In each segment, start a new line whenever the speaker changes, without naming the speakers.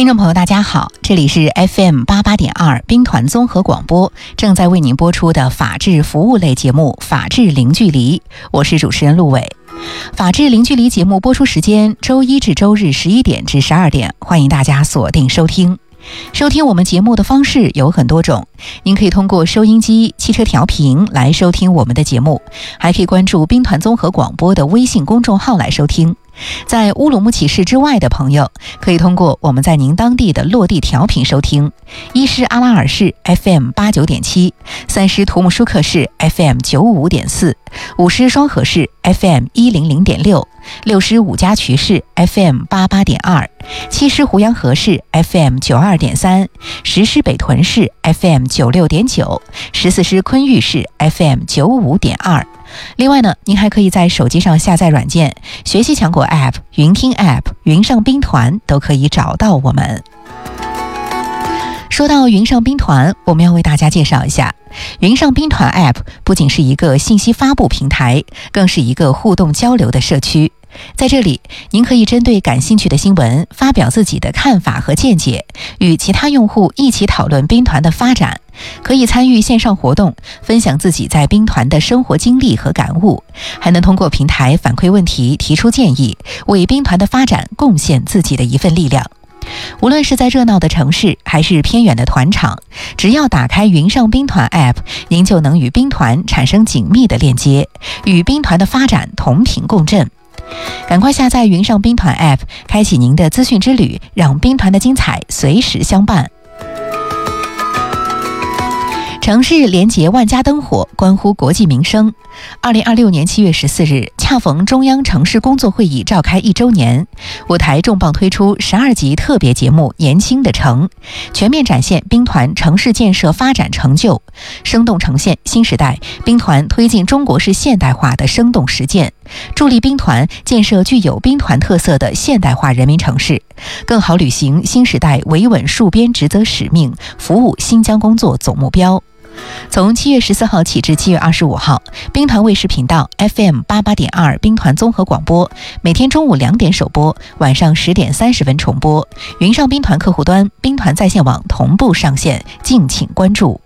听众朋友大家好，这里是 FM88.2 兵团综合广播，正在为您播出的法治服务类节目法治零距离，我是主持人陆伟。法治零距离节目播出时间周一至周日11点至12点，欢迎大家锁定收听。收听我们节目的方式有很多种，您可以通过收音机、汽车调频来收听我们的节目，还可以关注兵团综合广播的微信公众号来收听。在乌鲁木齐市之外的朋友，可以通过我们在您当地的落地调频收听：一是阿拉尔市 FM89.7， 三是图姆舒克市 FM95.4， 五是双河市 FM100.6， 六是五家渠市 FM88.2， 七是胡杨河市 FM92.3， 十是北屯市 FM96.9， 14是昆玉市 FM95.2。另外呢，您还可以在手机上下载软件，学习强国 App、云听 App、云上兵团都可以找到我们。说到云上兵团，我们要为大家介绍一下，云上兵团 App 不仅是一个信息发布平台，更是一个互动交流的社区。在这里，您可以针对感兴趣的新闻发表自己的看法和见解，与其他用户一起讨论兵团的发展，可以参与线上活动，分享自己在兵团的生活经历和感悟，还能通过平台反馈问题、提出建议，为兵团的发展贡献自己的一份力量。无论是在热闹的城市还是偏远的团场，只要打开云上兵团 App， 您就能与兵团产生紧密的链接，与兵团的发展同频共振。赶快下载云上兵团 App， 开启您的资讯之旅，让兵团的精彩随时相伴。城市连结万家灯火，关乎国计民生。2026年7月14日，恰逢中央城市工作会议召开1周年，我台重磅推出12集特别节目《年轻的城》，全面展现兵团城市建设发展成就，生动呈现新时代兵团推进中国式现代化的生动实践，助力兵团建设具有兵团特色的现代化人民城市，更好履行新时代维稳戍边职责使命，服务新疆工作总目标。从7月14号起至7月25号，兵团卫视频道 FM88.2 兵团综合广播每天中午2点首播，晚上10点30分重播，云上兵团客户端、兵团在线网同步上线，敬请关注。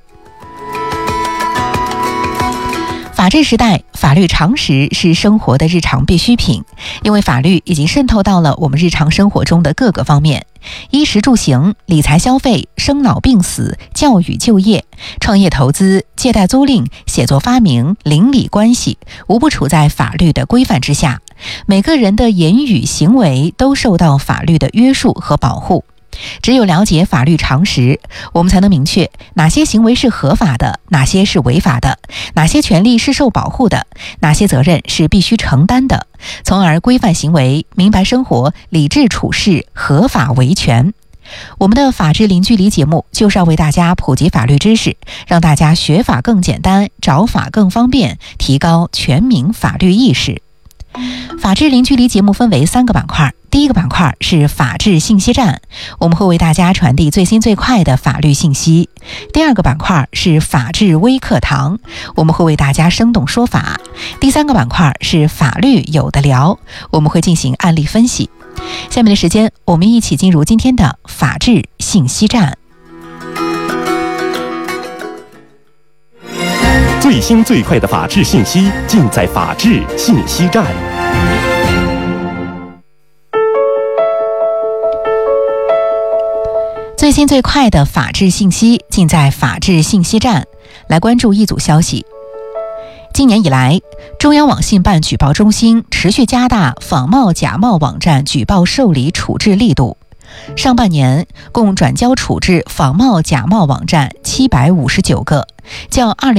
法治时代，法律常识是生活的日常必需品，因为法律已经渗透到了我们日常生活中的各个方面，衣食住行、理财消费、生老病死、教育就业、创业投资、借贷租赁、写作发明、邻里关系，无不处在法律的规范之下，每个人的言语行为都受到法律的约束和保护。只有了解法律常识，我们才能明确哪些行为是合法的，哪些是违法的，哪些权利是受保护的，哪些责任是必须承担的，从而规范行为，明白生活，理智处事，合法维权。我们的法治零距离节目就是要为大家普及法律知识，让大家学法更简单，找法更方便，提高全民法律意识。法治零距离节目分为3个板块，第一个板块是法治信息站，我们会为大家传递最新最快的法律信息。第二个板块是法治微课堂，我们会为大家生动说法。第三个板块是法律有的聊，我们会进行案例分析。下面的时间，我们一起进入今天的法治信息站。
最新最快的法治信息尽在法治信息站。
最新最快的法治信息尽在法治信息站。来关注一组消息。今年以来，中央网信办举报中心持续加大仿冒假冒网站举报受理处置力度。上半年共转交处置仿冒假冒网站759个，较